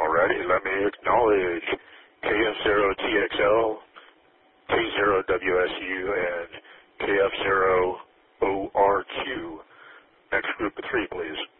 Alrighty, let me acknowledge KF0TXL, K0WSU, and KF0ORQ. Next group of three, please.